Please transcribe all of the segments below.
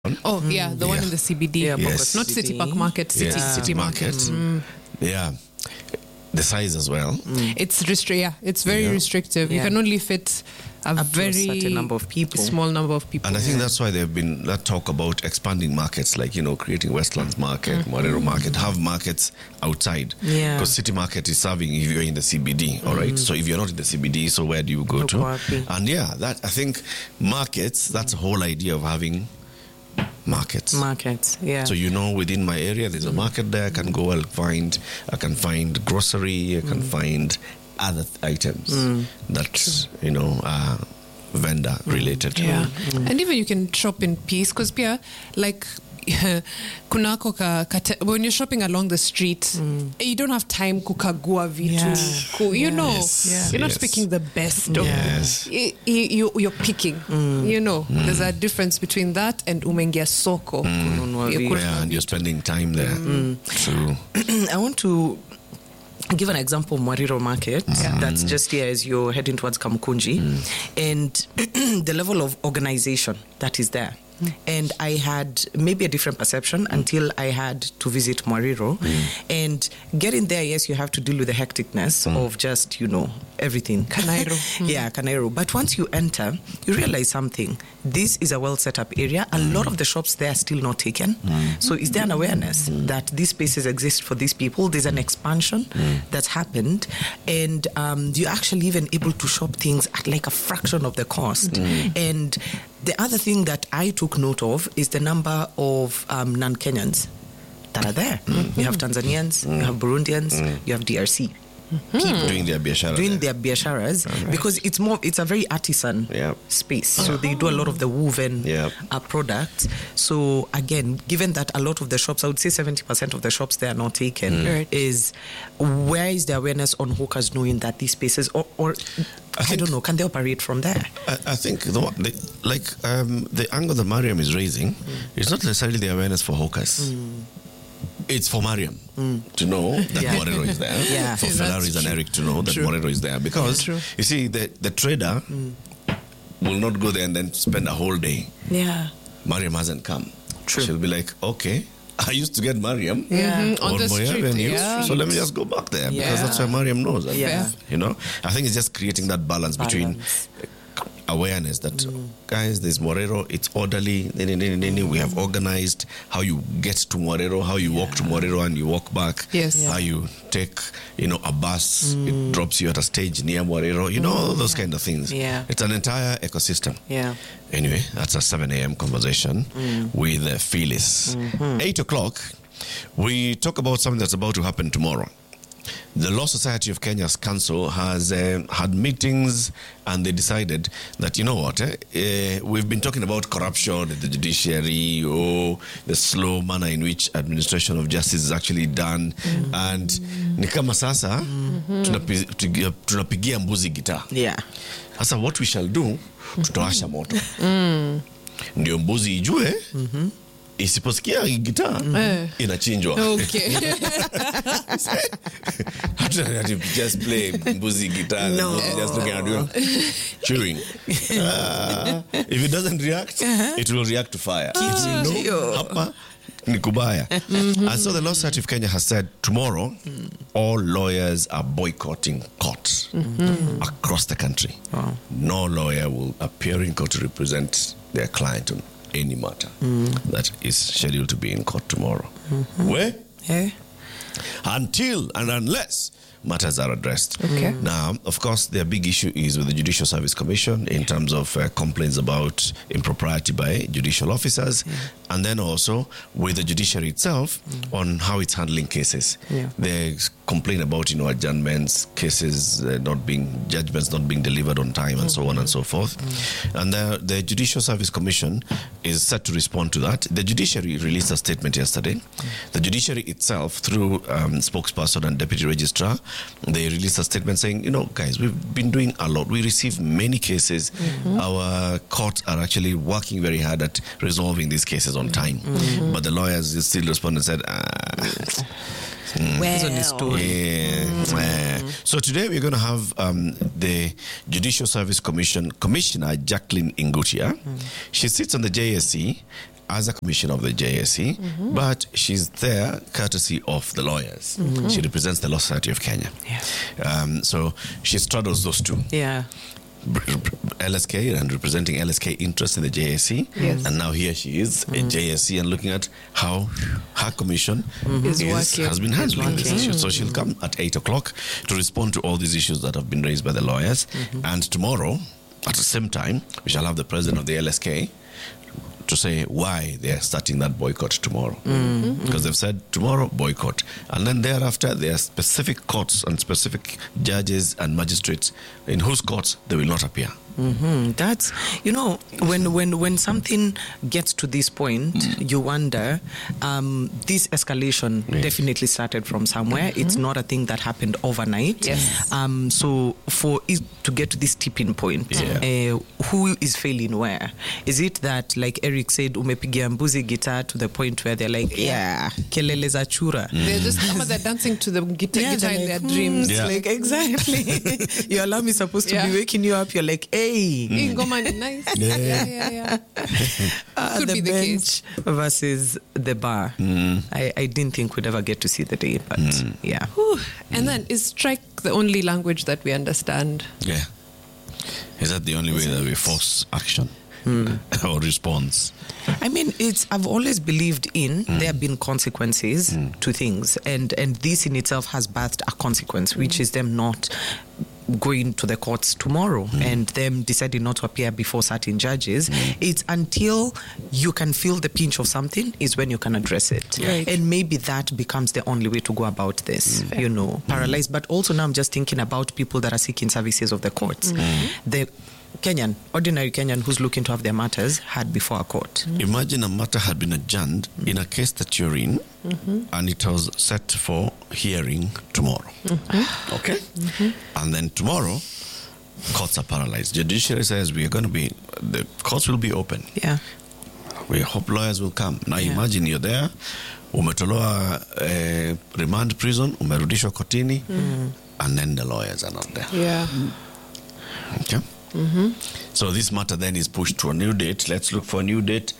Oh, yeah, the one in the CBD. Yeah, Yes. Not City Park Market, City Market. Yeah. The size as well. It's it's very restrictive. You Yeah. can only fit a very certain number of people. small number of people. And I think that's why there have been that talk about expanding markets, like, creating Westlands Market, Morero Market, have markets outside. Yeah. Because City Market is serving if you're in the CBD, all right? So if you're not in the CBD, so where do you go to? Kwapi. And I think markets, that's the whole idea of having markets. Yeah. So within my area there's a market there. I can go, I can find grocery, I can find other items that are vendor related. Yeah. And even you can shop in peace, because pia like kunako when you're shopping along the street, you don't have time kukagua vitu. You're not picking the best of you're picking. There's a difference between that and umengia soko. And you're spending time there. True. I want to give an example of Morero Market that's just here as you're heading towards Kamukunji, and the level of organization that is there. And I had maybe a different perception until I had to visit Morero. And getting there, yes, you have to deal with the hecticness of just, everything. Kanairo. Yeah, Kanairo. But once you enter, you realize something. This is a well set up area. A lot of the shops there are still not taken. So is there an awareness that these spaces exist for these people? There's an expansion that's happened. And you're actually even able to shop things at like a fraction of the cost. And the other thing that I took note of is the number of non-Kenyans that are there. You have Tanzanians, you have Burundians, you have DRC. People Doing their biasharas, because it's a very artisan space. So they do a lot of the woven products. So again, given that a lot of the shops, I would say 70% of the shops they are not taken, is where is the awareness on hawkers knowing that these spaces, or I don't know, can they operate from there? I think the angle that Mariam is raising is not necessarily the awareness for hawkers. It's for Mariam to know that Morero is there. For Ferraris and Eric to know that Morero is there. Because, you see, the trader will not go there and then spend a whole day. Yeah. Mariam hasn't come. True. She'll be like, okay, I used to get Mariam on the street. So let me just go back there because that's where Mariam knows. I think it's just creating that balance between awareness that guys, there's Morero, it's orderly, we have organized how you get to Morero, how you walk to Morero and you walk back, how you take a bus, it drops you at a stage near Morero, all those kind of things. It's an entire ecosystem. Anyway, that's a 7 a.m. conversation with Phyllis. 8 o'clock, we talk about something that's about to happen tomorrow. The Law Society of Kenya's council has had meetings, and they decided that, we've been talking about corruption in the judiciary, the slow manner in which administration of justice is actually done, and ni kama sasa tunapigia mbuzi gitaa. Sasa what we shall do, tutawasha moto. Ndio mbuzi ijue, isiposikia gitaa inachinjwa. Okay. Just play mbuzi guitar. No. Just looking at you chewing. If it doesn't react, it will react to fire. Hapa ni kubaya. And so the Law Society of Kenya has said tomorrow all lawyers are boycotting court across the country. No lawyer will appear in court to represent their client on any matter that is scheduled to be in court tomorrow. Where? Until and unless matters are addressed. Now, of course, their big issue is with the Judicial Service Commission in terms of complaints about impropriety by judicial officers, and then also with the judiciary itself on how it's handling cases. They complain about adjournments, cases judgments not being delivered on time, and so on and so forth. And the Judicial Service Commission is set to respond to that. The judiciary released a statement yesterday. The judiciary itself, through spokesperson and deputy registrar, they released a statement saying, guys, we've been doing a lot. We receive many cases. Our courts are actually working very hard at resolving these cases on time. But the lawyers still responded and said, So today we're going to have the Judicial Service Commission Commissioner Jacqueline Ingutia. She sits on the JSC, as a commissioner of the JSE, but she's there courtesy of the lawyers. She represents the Law Society of Kenya. Yeah. So she straddles those two. Yeah. LSK and representing LSK interest in the JSE. Yes. And now here she is in JSE and looking at how her commission has been handling this issue. So she'll come at 8 o'clock to respond to all these issues that have been raised by the lawyers. And tomorrow, at the same time, we shall have the president of the LSK to say why they are starting that boycott tomorrow. Because they've said tomorrow boycott. And then thereafter, there are specific courts and specific judges and magistrates in whose courts they will not appear. That's, you know, when something gets to this point, you wonder, this escalation definitely started from somewhere. It's not a thing that happened overnight. Yes. So for it to get to this tipping point, who is failing where? Is it that, like Eric said, umepigia mbuzi guitar to the point where they're like, kelele za chura. They're just they're dancing to the guitar in like, their dreams. Yeah. Like, exactly. Your alarm is supposed to be waking you up. You're like, hey. Ngoma ni nice. Yeah. Could the be the bench case. versus the bar. I didn't think we'd ever get to see the day, but yeah. Whew. And then, is strike the only language that we understand? Yeah. Is that the only way that we force action or response? I mean, I've always believed in there have been consequences to things, and this in itself has birthed a consequence, which is them not going to the courts tomorrow and them deciding not to appear before certain judges. It's until you can feel the pinch of something is when you can address it. Right. And maybe that becomes the only way to go about this, you know, paralyzed. But also now I'm just thinking about people that are seeking services of the courts. The ordinary Kenyan who's looking to have their matters heard before a court. Imagine a matter had been adjourned in a case that you're in, and it was set for hearing tomorrow. Okay? And then tomorrow, courts are paralyzed. Judiciary says the courts will be open. Yeah. We hope lawyers will come. Now imagine you're there, umetolewa remand prison, umerudishwa kotini, and then the lawyers are not there. Yeah. Okay? So this matter then is pushed to a new date. Let's look for a new date.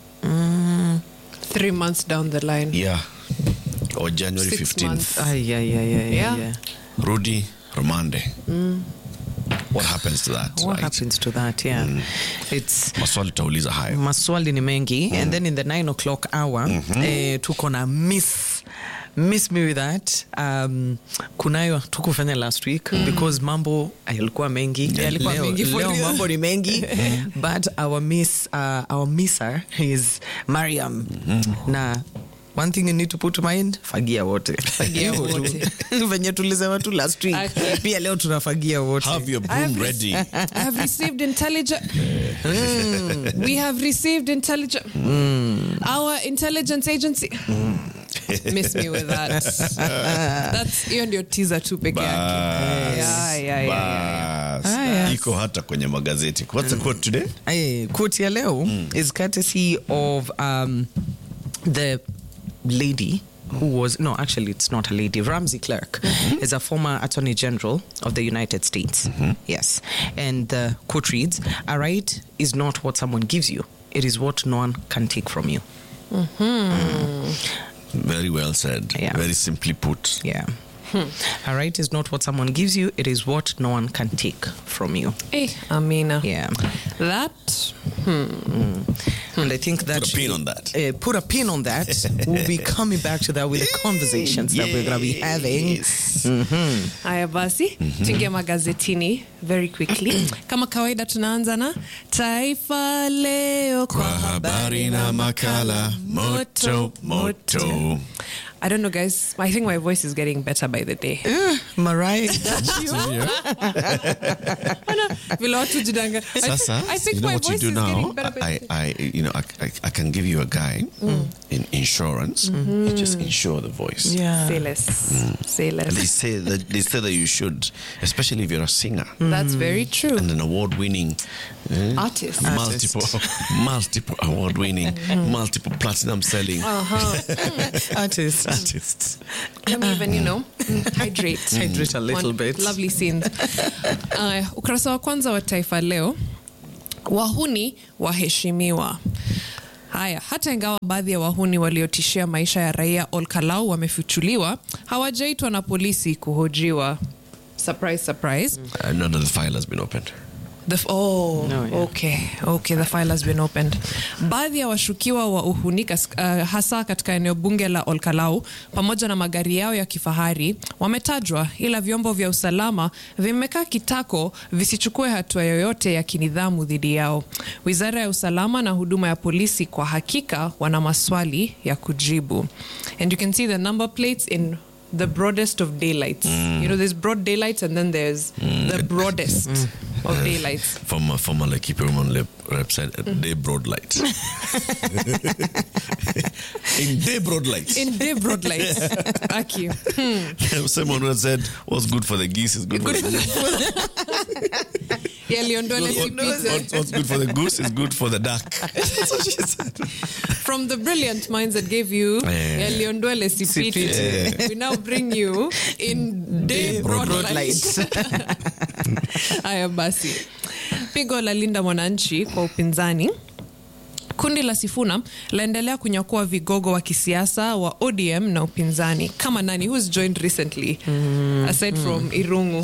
3 months down the line. Yeah. Or January 6 15th. months. Yeah. Rudy Romande. What happens to that? What happens to that? Yeah. It's maswali tauliza hayo. Maswali ni mengi. And then in the 9 o'clock hour, tuko na miss me with that. Kunayo tukufanya last week because mambo yalikuwa mengi. Leo mambo ni mengi. But our misser is Mariam. Na one thing you need to put to mind, fagia wote. Venye tulisema tu last week. Pia leo tunafagia wote. Have your broom ready. I have received intelligence. We have received intelligence. Our intelligence agency. Miss me with that. That's hiyo ndio teaser tu peke yake. Yeah. Iko hata kwenye magazeti. What's the quote today? Quote ya leo is courtesy of the lady who was, no, actually it's not a lady. Ramsey Clark is a former Attorney General of the United States. Yes. And the quote reads, "A right is not what someone gives you. It is what no one can take from you." Very well said. Yeah. Very simply put. Yeah. A right is not what someone gives you. It is what no one can take from you. Hey, Amina. Yeah. That. And I think that Put a pin on that. Put a pin on that. We'll be coming back to that with the conversations that we're going to be having. Haya basi, tuingie magazetini very quickly. Kama kawaida tunaanza na Taifa Leo kwa habari na makala moto. I don't know, guys. I think my voice is getting better by the day. Mariah. Sasa, I think you know my what you voice do is now? getting better by the day. I can give you a guy in insurance. You just insure the voice. Yeah. Say less. They say that you should, especially if you're a singer. That's very true. And an award-winning Artist. multiple award-winning, multiple platinum selling Artists. Let me even, hydrate a little bit. Lovely scenes. Ukurasa wa kwanza wa Taifa Leo, wahuni waheshimiwa. Haya, hata ingawa baadhi ya wahuni waliotishia maisha ya raia Olkalau wamefichuliwa, hawajaitwa na polisi kuhojiwa. Surprise, surprise. None of the file has been opened. Okay, the file has been opened. Baadhi ya washukiwa wa uhunika hasa katika eneo bunge la Olkalau pamoja na magari yao ya kifahari wametajwa, ila vyombo vya usalama vimekaa kitako visichukue hatua yoyote ya kinidhamu dhidi yao. Wizara ya usalama na huduma ya polisi kwa hakika wana maswali ya kujibu. And you can see the number plates in the broadest of daylights. You know, there's broad daylights and then there's the broadest of daylights. From like keep your rep said, day broad light. In day broad lights. In day broad lights. Aki. Someone who said, what's good for the geese is good for the what's good for the goose is good for the duck. That's what she said. From the brilliant minds that gave you Yaliondwele Sipiti, we now bring you in day broad lights. Aya basi. Pigo la Linda Mwananchi kwa upinzani. Kundi la Sifuna laendelea kunyakua vigogo wa kisiasa wa ODM na upinzani. Kama nani who's joined recently aside from Irungu.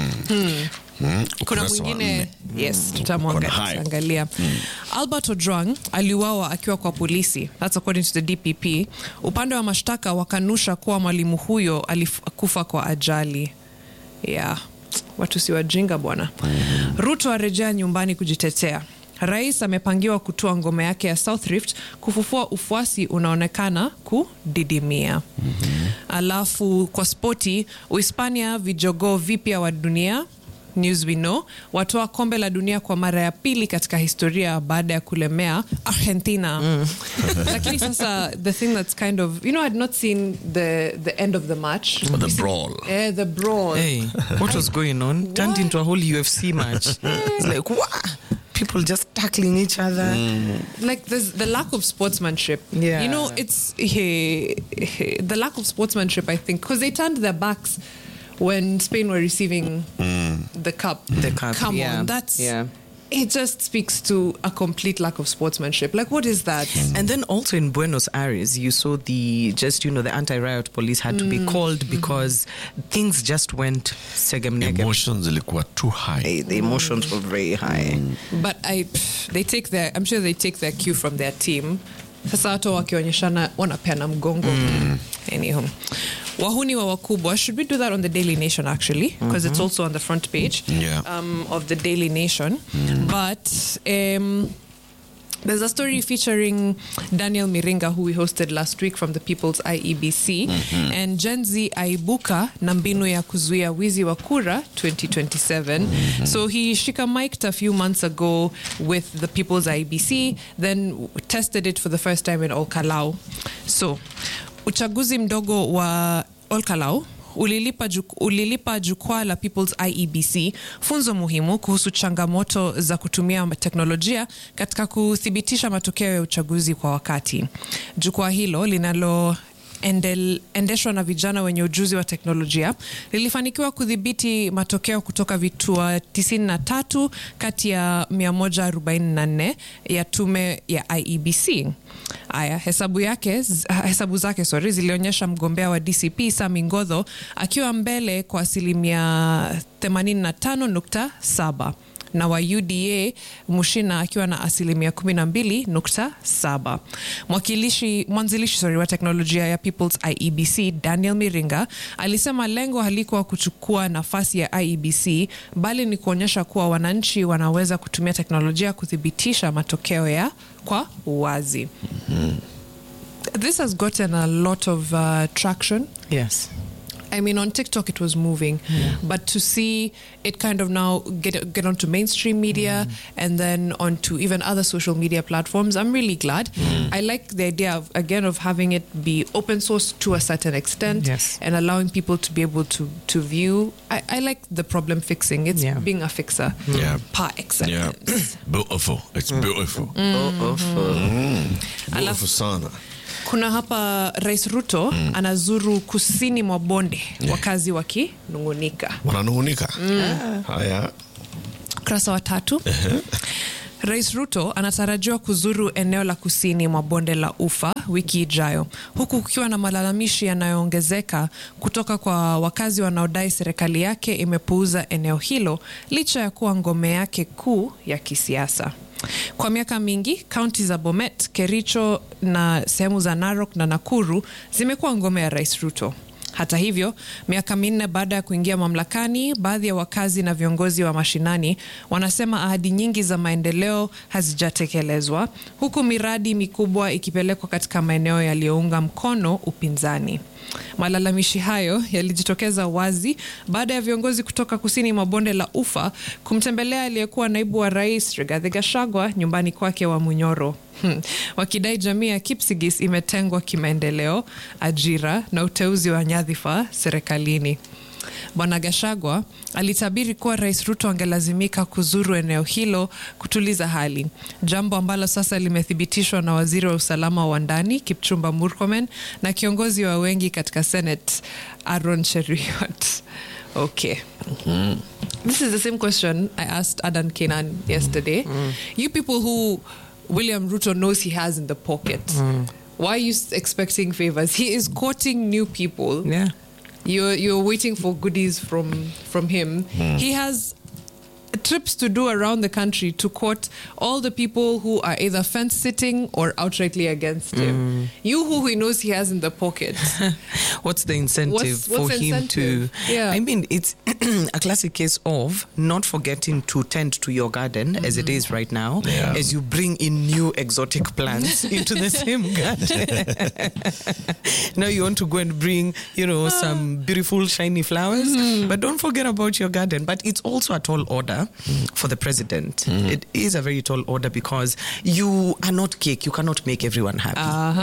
Kuna mwingine tutamwangalia. Albert Ojwang aliuawa akiwa kwa polisi. That's according to the DPP. Upande wa mashtaka wakanusha kuwa mwalimu huyo alikufa kwa ajali. Watu si wajinga bwana. Ruto arejea nyumbani kujitetea. Rais amepangiwa kutoa ngome yake ya South Rift kufufua ufuasi unaonekana kudidimia. Alafu kwa spoti, Uhispania vijogoo vipya wa dunia, news we know, watoa kombe la dunia kwa mara ya pili katika historia baada ya kulemea Argentina. Lakini sasa the thing that's kind of, I'd not seen the end of the match. The brawl. The brawl. Hey, what was going on? Turned into a whole UFC match. It's like, what? People just tackling each other. Like there's the lack of sportsmanship. Yeah. It's the lack of sportsmanship, I think, because they turned their backs when Spain were receiving the cup. Come on, that's... Yeah. It just speaks to a complete lack of sportsmanship. Like, what is that? And then also in Buenos Aires, you saw the anti-riot police had to be called because things just went segem-negem. Emotions were too high. The emotions were very high. But I'm sure they take their cue from their team. Sasa watu wakionyeshana wanapeana mgongo. Anyhow. Wahuni wa wakubwa, should we do that on the Daily Nation actually? Because it's also on the front page of the Daily Nation. But there's a story featuring Daniel Miringa, who we hosted last week from the People's IEBC, and Gen Z aibuka na mbinu ya kuzuia wizi wa kura 2027. So he shika-mic'd a few months ago with the People's IEBC, then tested it for the first time in Olkalau. So, uchaguzi mdogo wa Olkalau ulilipa jukwaa la People's IEBC funzo muhimu kuhusu changamoto za kutumia teknolojia katika kuthibitisha matokeo ya uchaguzi kwa wakati. Jukwaa hilo endeshwa na vijana wenye ujuzi wa teknolojia lilifanikiwa kudhibiti matokeo kutoka vituo 93 kati ya 144 ya tume ya IEBC. Hesabu zake zilionyesha mgombea wa DCP Sami Ngodho akiwa mbele kwa 85.7 na wa UDA Mushina akiwa na 12.7. Mwanzilishi wa teknolojia ya People's IEBC Daniel Miringa alisema lengo halikuwa kuchukua nafasi ya IEBC bali ni kuonyesha kuwa wananchi wanaweza kutumia teknolojia kuthibitisha matokeo kwa uwazi. This has gotten a lot of traction. Yes. I mean, on TikTok it was moving, but to see it kind of now get onto mainstream media and then onto even other social media platforms, I'm really glad. I like the idea of having it be open source to a certain extent and allowing people to be able to view. I like the problem fixing. It's being a fixer par excellence. Yeah. Beautiful. It's beautiful. Beautiful sana. Kuna hapa Rais Ruto anazuru kusini mwa bonde, wakazi wakinungunika. Wananungunika? Haya. Kurasa wa 3. Rais Ruto anatarajiwa kuzuru eneo la kusini mwa bonde la Ufa wiki ijayo, huku kukiwa na malalamishi yanayoongezeka kutoka kwa wakazi wanaodai serikali yake imepuuza eneo hilo licha ya kuwa ngome yake kuu ya kisiasa. Kwa miaka mingi, kaunti za Bomet, Kericho na sehemu za Narok na Nakuru zimekuwa ngome ya Rais Ruto. Hata hivyo, miaka 4 baada ya kuingia mamlakani, baadhi ya wakazi na viongozi wa mashinani wanasema ahadi nyingi za maendeleo hazijatekelezwa, huku miradi mikubwa ikipelekwa katika maeneo yaliyounga mkono upinzani. Malalamishi hayo yalijitokeza wazi baada ya viongozi kutoka kusini mwa bonde la Ufa kumtembelea aliyekuwa naibu wa rais Rigathi Gachagua nyumbani kwake wa Munyoro. Wakidai jamii ya Kipsigis imetengwa kimaendeleo, ajira na uteuzi wa nyadhifa serikalini. Bwana Gachagua alitabiri kuwa Rais Ruto angelazimika kuzuru eneo hilo kutuliza hali, jambo ambalo sasa limethibitishwa na waziri wa usalama wa ndani Kipchumba Murkomen na kiongozi wa wengi katika Senate Aaron Cheruiyot. Okay. This is the same question I asked Adan Kenan yesterday. You people who William Ruto knows he has in the pocket, why are you expecting favors? He is courting new people. Yeah. You're waiting for goodies from him. He has trips to do around the country to court all the people who are either fence sitting or outrightly against him. You who he knows he has in the pocket. What's the incentive for him to... Yeah. I mean, it's a classic case of not forgetting to tend to your garden as it is right now, as you bring in new exotic plants into the same garden. Now you want to go and bring, some beautiful shiny flowers, but don't forget about your garden. But it's also a tall order for the president. It is a very tall order because you are not cake. You cannot make everyone happy.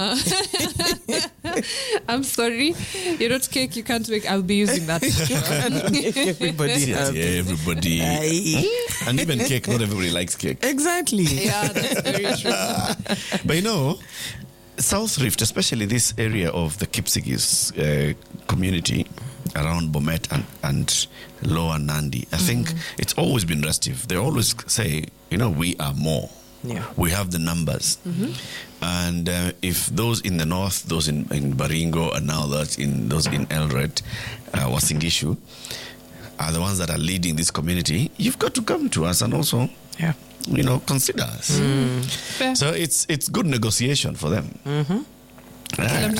I'm sorry. You're not cake. You can't make... I'll be using that. You can't make everybody happy. Yeah, everybody. And even cake, not everybody likes cake. Exactly. Yeah, that's very true. But South Rift, especially this area of the Kipsigis community around Bomet and Lower Nandi, I think it's always been restive. They always say, we are more. Yeah. We have the numbers. And if those in the north, those in Baringo, and now those in Eldoret, Wasingishu, are the ones that are leading this community, you've got to come to us and also consider us. So it's good negotiation for them. And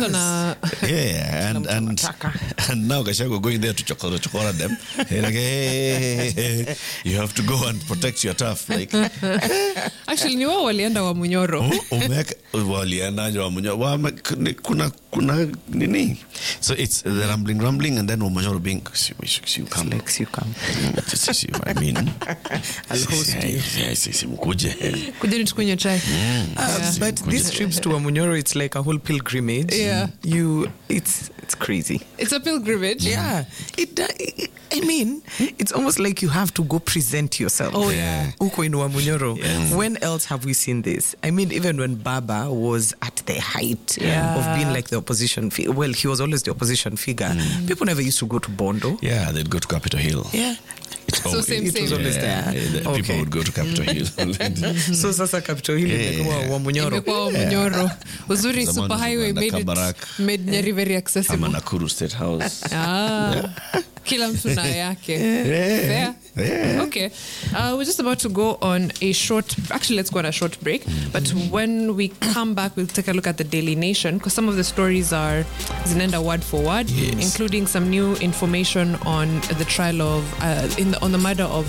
now Gachagua going there to chokora them. Like, hey, you have to go and protect your turf. Like, actually, ni wao walienda wa Munyoro. Walienda wa Munyoro. Kuna nini? So it's the rumbling, and then Munyoro being, you come. Like, you come. I mean, I'll host you. Kujeni tukunywe chai. But these trips to Wamunyoro, it's like a whole pilgrimage. Yeah. It's crazy. It's a pilgrimage. Yeah. I mean, it's almost like you have to go present yourself. Oh, yeah. Uko in Wamunyoro. Yes. When else have we seen this? I mean, even when Baba was at the height of being like the opposition figure. Well, he was always the opposition figure. People never used to go to Bondo. Yeah, they'd go to Capitol Hill. Yeah. It was always there. People would go to Capitol Hill. So sasa Capitol Hill imekuwa Wamunyoro. Imekuwa Wamunyoro. Uzuri super highway made Nyeri very accessible. Ama Nakuru State House. Kila mtu na yake. Fair. Yeah. Okay. We're just about to go on a short... Actually, let's go on a short break. But when we come back, we'll take a look at the Daily Nation, because some of the stories are zinenda word for word, including some new information on the trial of... on the murder of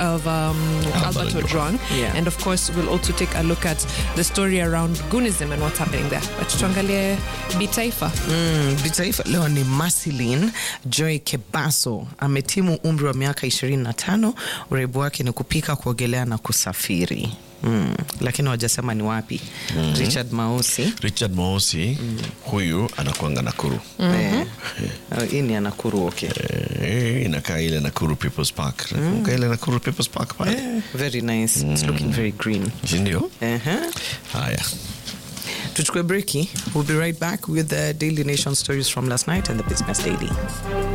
Albert Ojwang. Yeah. And of course, we'll also take a look at the story around Gunism and what's happening there. But tuangalie Bitaifa. Bitaifa leo ni Marceline Joy Kebaso ametimu umri wa miaka 25. Uraibu wake ni kupika, kuogelea na kusafiri. Lakini wajasema ni wapi. Richard Mausi huyu anakuanga Nakuru. Hii ni Nakuru, okay. Inakaa ile Nakuru People's Park. Ile Nakuru People's Park pale. Very nice. It's looking very green. Ndio? Haya. Tuchukue breaki. We'll be right back with the Daily Nation stories from last night and the Business Daily.